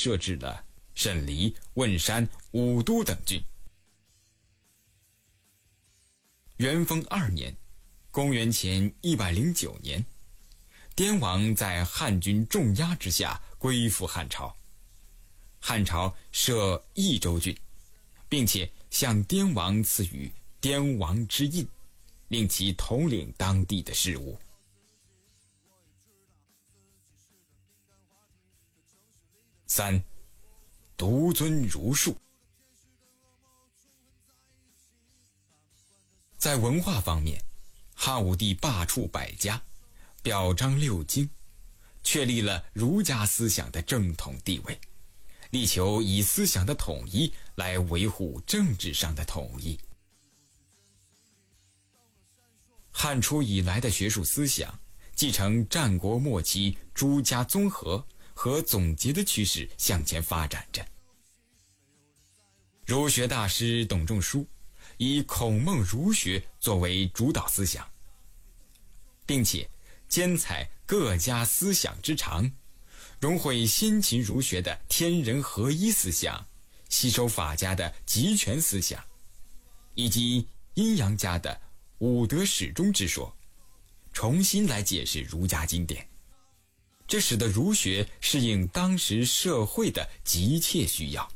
设置了沈黎、汶山、武都等郡。元丰2年，公元前109年，滇王在汉军重压之下归附汉朝。汉朝设益州郡，并且向滇王赐予滇王之印，令其统领当地的事务。3. 独尊儒术。在文化方面，汉武帝罢黜百家，表彰六经，确立了儒家思想的正统地位，力求以思想的统一来维护政治上的统一。汉初以来的学术思想继承战国末期诸家综合和总结的趋势向前发展着。儒学大师董仲舒以孔孟儒学作为主导思想，并且兼采各家思想之长，融汇先秦儒学的天人合一思想，吸收法家的集权思想，以及阴阳家的五德始终之说，重新来解释儒家经典。这使得儒学适应当时社会的急切需要。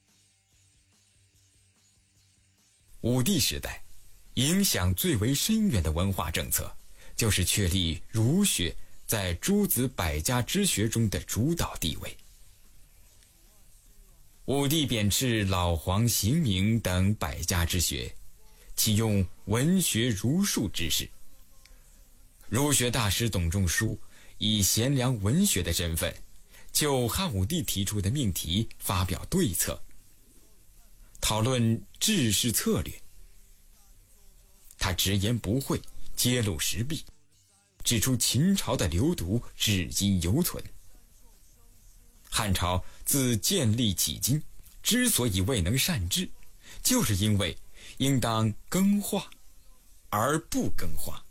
武帝时代，影响最为深远的文化政策，就是确立儒学在诸子百家之学中的主导地位。武帝贬斥老黄、刑名等百家之学，启用文学儒术之士。儒学大师董仲舒以贤良文学的身份，就汉武帝提出的命题发表对策，讨论治世策略。他直言不讳，揭露实弊，指出秦朝的流毒至今犹存。汉朝自建立起今之所以未能善治，就是因为应当更化而不更化。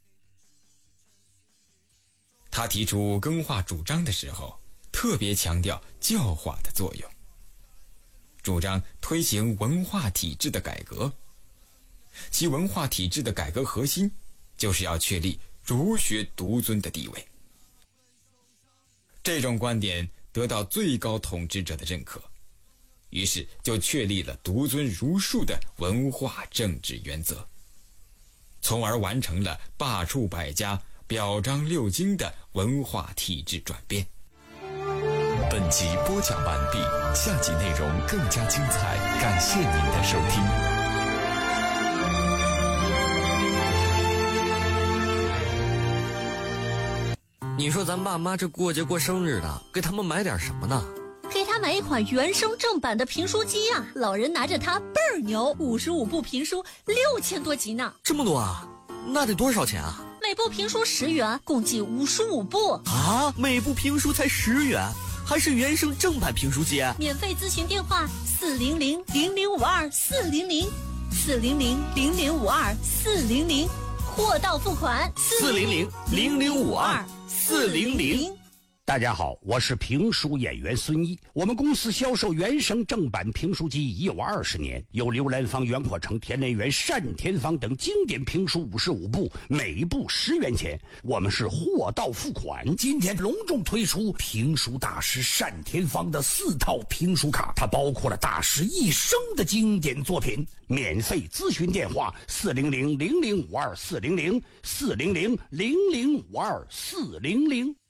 他提出更化主张的时候，特别强调教化的作用，主张推行文化体制的改革。其文化体制的改革核心，就是要确立儒学独尊的地位。这种观点得到最高统治者的认可，于是就确立了独尊儒术的文化政治原则，从而完成了罢黜百家、表彰六经的文化体制转变。 本集播讲完毕，下集内容更加精彩，感谢您的收听。 你说咱爸妈这过节过生日的，给他们买点什么呢？ 给他买一款原声正版的评书机啊！老人拿着它倍儿牛，55部评书6000多集呢。 这么多啊？那得多少钱啊？ 每部评书10元，共计55部啊！每部评书才10元，还是原声正版评书机？ 免费咨询电话400-0052-400，400-0052-400，货到付款 400-0052-400。 大家好，我是评书演员孙一。我们公司销售原声正版评书机已有20年，有刘兰芳、袁阔成、田连元、单田芳等经典评书55部，每部10元钱。我们是货到付款。今天隆重推出评书大师单田芳的4套评书卡，它包括了大师一生的经典作品。免费咨询电话400-0052-400，400-0052-400。